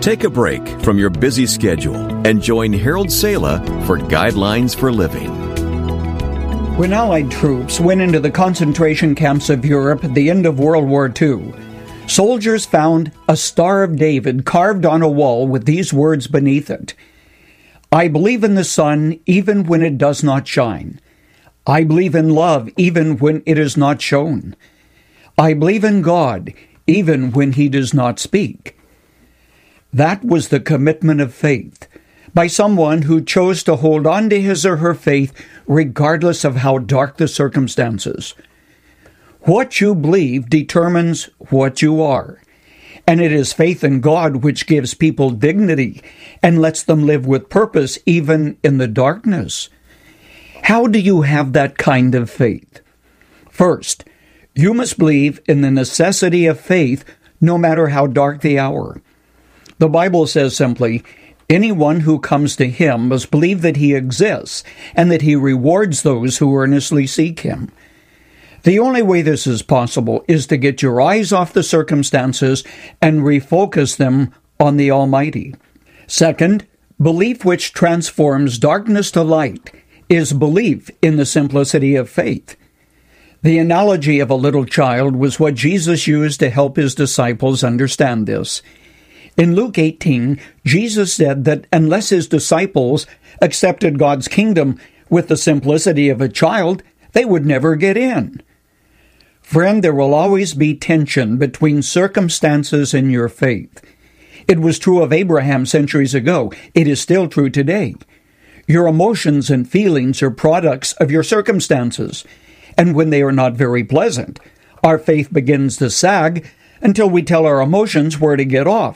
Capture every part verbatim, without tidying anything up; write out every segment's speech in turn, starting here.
Take a break from your busy schedule and join Harold Sala for Guidelines for Living. When Allied troops went into the concentration camps of Europe at the end of World War Two, soldiers found a Star of David carved on a wall with these words beneath it: I believe in the sun even when it does not shine. I believe in love even when it is not shown. I believe in God even when He does not speak. That was the commitment of faith by someone who chose to hold on to his or her faith regardless of how dark the circumstances. What you believe determines what you are, and it is faith in God which gives people dignity and lets them live with purpose even in the darkness. How do you have that kind of faith? First, you must believe in the necessity of faith no matter how dark the hour. The Bible says simply, anyone who comes to Him must believe that He exists and that He rewards those who earnestly seek Him. The only way this is possible is to get your eyes off the circumstances and refocus them on the Almighty. Second, belief which transforms darkness to light is belief in the simplicity of faith. The analogy of a little child was what Jesus used to help His disciples understand this. In Luke eighteen, Jesus said that unless His disciples accepted God's kingdom with the simplicity of a child, they would never get in. Friend, there will always be tension between circumstances and your faith. It was true of Abraham centuries ago. It is still true today. Your emotions and feelings are products of your circumstances, and when they are not very pleasant, our faith begins to sag until we tell our emotions where to get off.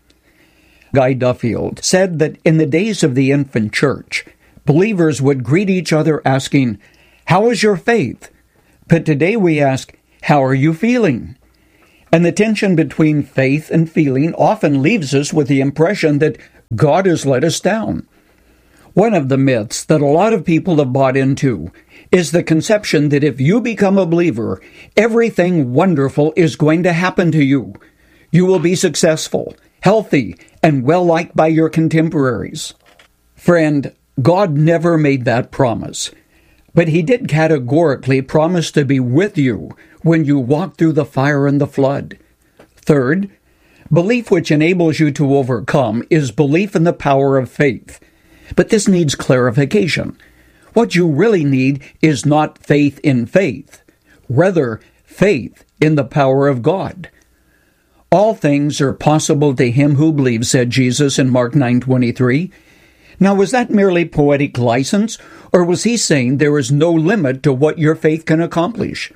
Guy Duffield said that in the days of the infant church, believers would greet each other asking, "How is your faith?" But today we ask, "How are you feeling?" And the tension between faith and feeling often leaves us with the impression that God has let us down. One of the myths that a lot of people have bought into is the conception that if you become a believer, everything wonderful is going to happen to you. You will be successful, healthy, and well-liked by your contemporaries. Friend, God never made that promise, but He did categorically promise to be with you when you walk through the fire and the flood. Third, belief which enables you to overcome is belief in the power of faith. But this needs clarification. What you really need is not faith in faith, rather faith in the power of God. All things are possible to him who believes, said Jesus in Mark nine twenty-three. Now, was that merely poetic license, or was He saying there is no limit to what your faith can accomplish?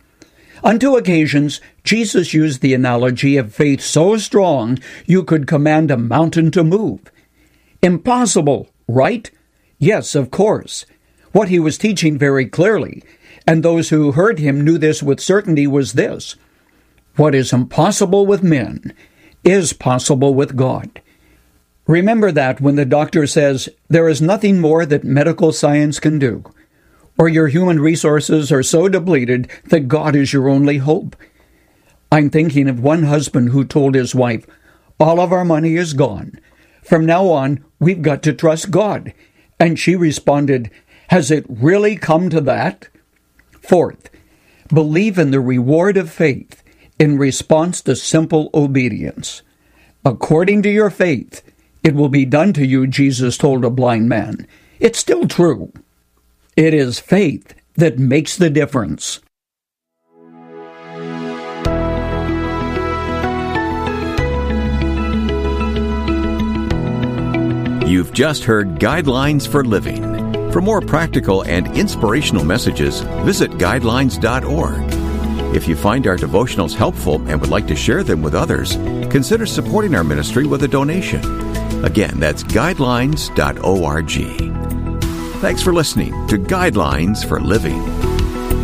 On two occasions, Jesus used the analogy of faith so strong you could command a mountain to move. Impossible, right? Yes, of course. What He was teaching very clearly, and those who heard Him knew this with certainty, was this: what is impossible with men is possible with God. Remember that when the doctor says there is nothing more that medical science can do, or your human resources are so depleted that God is your only hope. I'm thinking of one husband who told his wife, "All of our money is gone. From now on, we've got to trust God." And she responded, "Has it really come to that?" Fourth, believe in the reward of faith in response to simple obedience. According to your faith, it will be done to you, Jesus told a blind man. It's still true. It is faith that makes the difference. You've just heard Guidelines for Living. For more practical and inspirational messages, visit guidelines dot org. If you find our devotionals helpful and would like to share them with others, consider supporting our ministry with a donation. Again, that's guidelines dot org. Thanks for listening to Guidelines for Living.